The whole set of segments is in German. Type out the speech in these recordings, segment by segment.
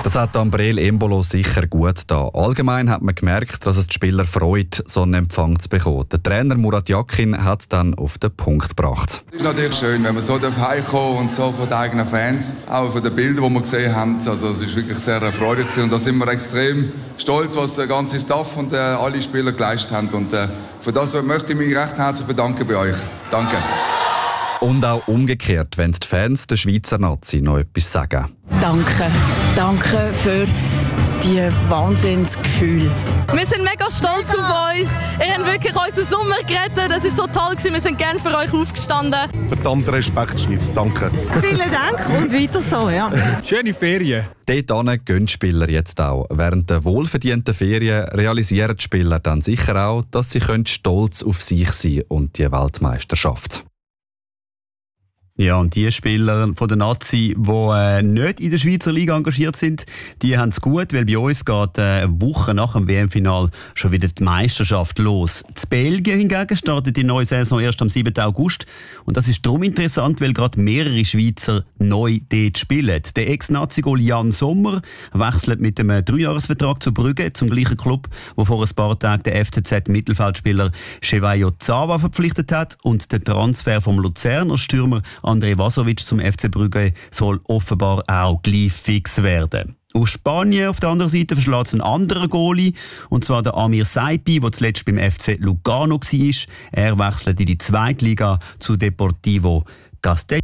Das hat Ambrel Embolo sicher gut da. Allgemein hat man gemerkt, dass es die Spieler freut, so einen Empfang zu bekommen. Der Trainer Murat Yakin hat es dann auf den Punkt gebracht. Es ist natürlich schön, wenn man so heimkommen und so von den eigenen Fans, auch von den Bildern, die wir gesehen haben. Also es ist wirklich sehr erfreulich und da sind wir extrem stolz, was der ganze Staff und alle Spieler geleistet haben. Und für das möchte ich mich recht herzlich bedanken bei euch. Danke. Und auch umgekehrt, wenn die Fans der Schweizer Nazi noch etwas sagen. Danke für die Wahnsinnsgefühle. Wir sind mega stolz auf euch. Ihr habt wirklich unseren Sommer gerettet. Das war so toll. Wir sind gerne für euch aufgestanden. Verdammt Respekt, Schweiz. Danke. Vielen Dank und weiter so, ja. Schöne Ferien. Dort gehen die Spieler jetzt auch. Während der wohlverdienten Ferien realisieren die Spieler dann sicher auch, dass sie stolz auf sich sein und die Weltmeisterschaft. Ja, und die Spieler von der Nazi, die nicht in der Schweizer Liga engagiert sind, die haben es gut, weil bei uns geht eine Woche nach dem WM-Final schon wieder die Meisterschaft los. In Belgien hingegen startet die neue Saison erst am 7. August. Und das ist darum interessant, weil gerade mehrere Schweizer neu dort spielen. Der Ex-Nazi-Goal Jan Sommer wechselt mit einem 3-Jahres-Vertrag zu Brügge, zum gleichen Club, wo vor ein paar Tagen der FCZ-Mittelfeldspieler Chevayo Zava verpflichtet hat. Und der Transfer vom Luzerner Stürmer André Vasovic zum FC Brügge soll offenbar auch gleich fix werden. Aus Spanien auf der anderen Seite verschlägt es einen anderen Goalie, und zwar der Amir Saipi, der zuletzt beim FC Lugano war. Er wechselt in die zweite Liga zu Deportivo Castell.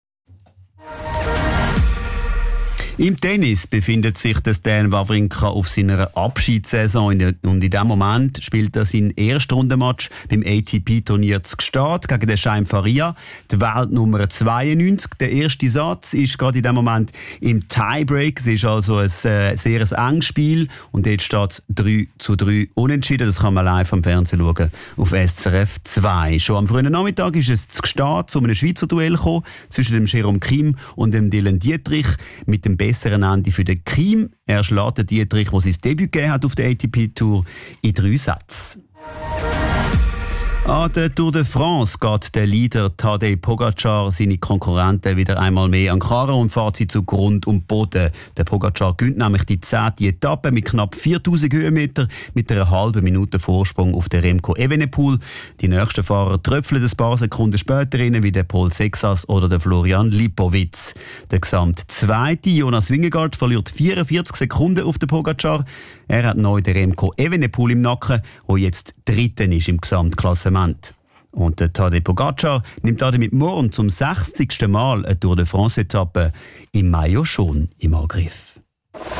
Im Tennis befindet sich der Stan Wawrinka auf seiner Abschiedssaison und in diesem Moment spielt er sein Erstrundenmatch beim ATP-Turnier zu Gstaad gegen den Chaim Faria, die Weltnummer 92. Der erste Satz ist gerade in diesem Moment im Tiebreak. Es ist also ein sehr enges Spiel und dort steht es 3-3 unentschieden. Das kann man live am Fernsehen schauen auf SRF 2. Schon am frühen Nachmittag ist es zu Gstaad zu einem Schweizer Duell gekommen zwischen dem Jerome Kim und dem Dylan Dietrich mit dem besseren Ende für den Kim. Er schlägt den Dietrich, der sein Debüt gegeben hat auf der ATP-Tour, in 3 Sätzen. An der Tour de France geht der Leader Tadej Pogacar seine Konkurrenten wieder einmal mehr an Karren und fährt sie zu Grund und Boden. Der Pogacar gewinnt nämlich die 10. Etappe mit knapp 4000 Höhenmeter mit einer halben Minute Vorsprung auf den Remco Evenepoel. Die nächsten Fahrer tröpfeln ein paar Sekunden später rein, wie der Paul Sexas oder der Florian Lipowitz. Der Gesamtzweite Jonas Vingegaard verliert 44 Sekunden auf den Pogacar. Er hat neu den Remco Evenepoel im Nacken, der jetzt Dritter ist im Gesamtklassement. Und der Tadej Pogacar nimmt damit morgen zum 60. Mal eine Tour de France-Etappe im Maillot schon im Angriff.